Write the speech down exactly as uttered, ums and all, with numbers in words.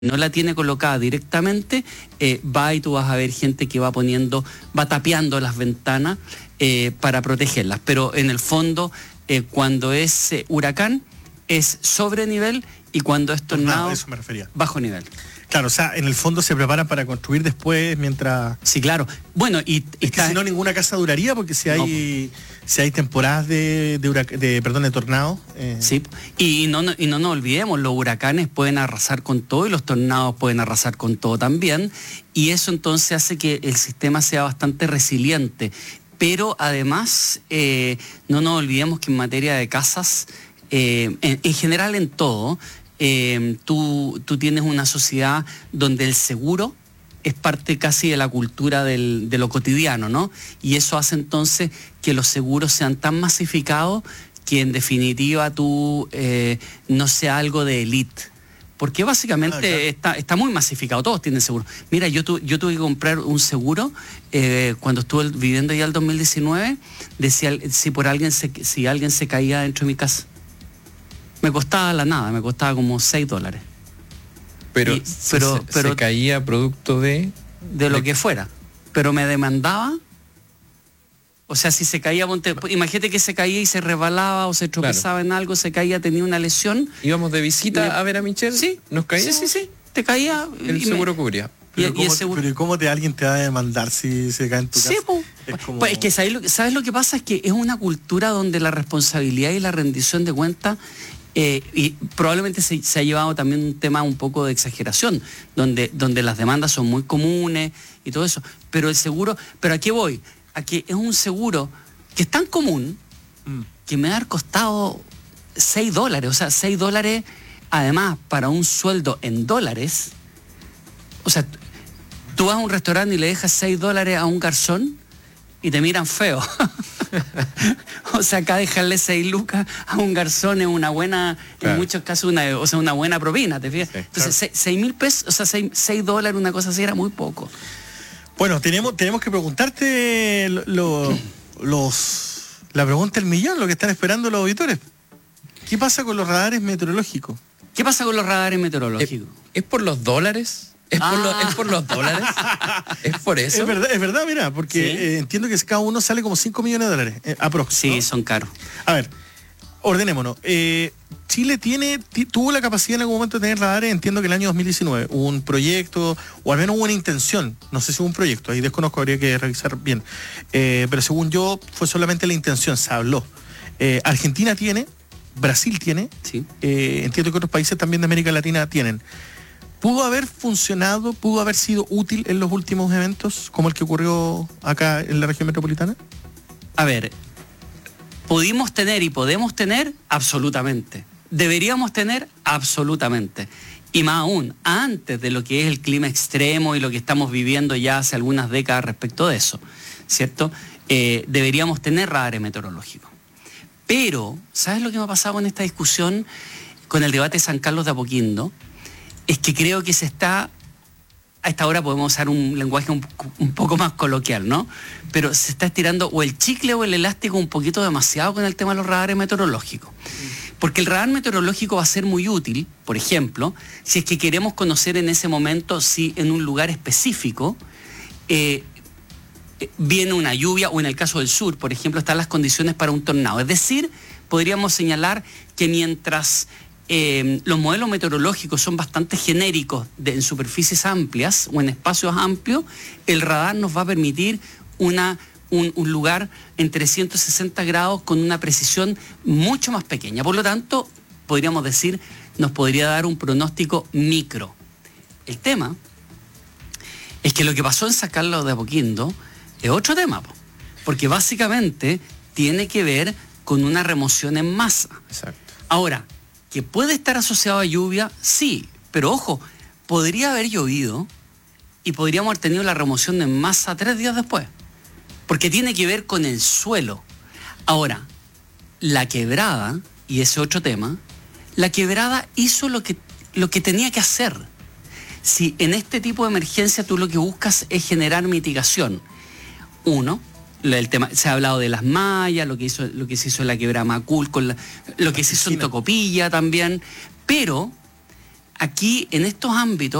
no la tiene colocada directamente, eh, va y tú vas a ver gente que va poniendo, va tapeando las ventanas eh, para protegerlas. Pero en el fondo, eh, cuando es eh, huracán, es sobre nivel, y cuando es tornado, tornado, eso me refería, bajo nivel. Claro, o sea, en el fondo se preparan para construir después mientras... Sí, claro. Bueno, y... y es que está... si no, ninguna casa duraría, porque si hay no. si hay temporadas de, de, hurac... de perdón, de tornado... Eh... Sí, y no, y no nos olvidemos, los huracanes pueden arrasar con todo y los tornados pueden arrasar con todo también, y eso entonces hace que el sistema sea bastante resiliente. Pero además, eh, no nos olvidemos que en materia de casas, eh, en, en general en todo... Eh, tú, tú tienes una sociedad donde el seguro es parte casi de la cultura del, de lo cotidiano, ¿no? Y eso hace entonces que los seguros sean tan masificados que en definitiva tú eh, no sea algo de élite. Porque básicamente ah, claro. está, está muy masificado, todos tienen seguro. Mira, yo, tu, yo tuve que comprar un seguro eh, cuando estuve viviendo allá el dos mil diecinueve, decía si por alguien se, si alguien se caía dentro de mi casa. Me costaba la nada, me costaba como seis dólares. Pero, y, pero, se, pero se caía producto de... De lo de... que fuera. Pero me demandaba. O sea, si se caía, ponte, imagínate que se caía y se resbalaba o se tropezaba claro. en algo, se caía, tenía una lesión. Íbamos de visita me... a ver a Michelle. Sí. ¿Nos caía? Sí, sí, sí. Te caía. El seguro me... cubría. Pero, y, ¿cómo, y el seguro... pero ¿cómo te, alguien te va a demandar si se cae en tu sí, casa? Po. Es, como... pues es que ¿sabes lo, ¿sabes lo que pasa? Es que es una cultura donde la responsabilidad y la rendición de cuentas... Eh, y probablemente se, se ha llevado también un tema un poco de exageración, donde, donde las demandas son muy comunes y todo eso. Pero el seguro, pero ¿a qué voy? A que es un seguro que es tan común mm. que me ha costado seis dólares. O sea, seis dólares, además, para un sueldo en dólares. O sea, tú vas a un restaurante y le dejas seis dólares a un garzón y te miran feo. O sea, acá dejarle seis lucas a un garzón es una buena, claro. en muchos casos, una, o sea, una buena propina, ¿te fijas? Sí, entonces, claro. seis mil pesos, o sea, seis dólares, una cosa así, era muy poco. Bueno, tenemos, tenemos que preguntarte lo, lo, los, la pregunta del millón, lo que están esperando los auditores. ¿Qué pasa con los radares meteorológicos? ¿Qué pasa con los radares meteorológicos? ¿Es, es por los dólares? ¿Es, ah. por lo, ¿Es por los dólares? ¿Es por eso? Es verdad, es verdad, mira, porque ¿sí? eh, entiendo que cada uno sale como cinco millones de dólares, eh, aprox. Sí, ¿no? son caros. A ver, ordenémonos. Eh, Chile tiene, tuvo la capacidad en algún momento de tener radares, entiendo que el año dos mil diecinueve, hubo un proyecto, o al menos hubo una intención, no sé si hubo un proyecto, ahí desconozco, habría que revisar bien. Eh, pero según yo, fue solamente la intención, se habló. Eh, Argentina tiene, Brasil tiene, sí. eh, entiendo que otros países también de América Latina tienen. ¿Pudo haber funcionado, pudo haber sido útil en los últimos eventos, como el que ocurrió acá en la región metropolitana? A ver, pudimos tener y podemos tener, absolutamente. Deberíamos tener, absolutamente. Y más aún, antes de lo que es el clima extremo y lo que estamos viviendo ya hace algunas décadas respecto de eso, ¿cierto? Eh, deberíamos tener radares meteorológicos. Pero, ¿sabes lo que me ha pasado con esta discusión, con el debate de San Carlos de Apoquindo? Es que creo que se está, a esta hora podemos usar un lenguaje un, un poco más coloquial, ¿no? Pero se está estirando o el chicle o el elástico un poquito demasiado con el tema de los radares meteorológicos. Porque el radar meteorológico va a ser muy útil, por ejemplo, si es que queremos conocer en ese momento si en un lugar específico eh, viene una lluvia, o en el caso del sur, por ejemplo, están las condiciones para un tornado. Es decir, podríamos señalar que mientras... Eh, los modelos meteorológicos son bastante genéricos de, en superficies amplias o en espacios amplios, el radar nos va a permitir una, un, un lugar en trescientos sesenta grados con una precisión mucho más pequeña. Por lo tanto, podríamos decir, nos podría dar un pronóstico micro. El tema es que lo que pasó en San Carlos de Apoquindo es otro tema, porque básicamente tiene que ver con una remoción en masa. Exacto. Ahora, ¿que puede estar asociado a lluvia? Sí, pero ojo, podría haber llovido y podríamos haber tenido la remoción en masa tres días después, porque tiene que ver con el suelo. Ahora, la quebrada, y ese otro tema, la quebrada hizo lo que, lo que tenía que hacer. Si en este tipo de emergencia tú lo que buscas es generar mitigación, uno, el tema, se ha hablado de las mallas, lo que hizo, lo que se hizo en la quebrada Macul, con la, lo que se hizo en Tocopilla también, pero aquí en estos ámbitos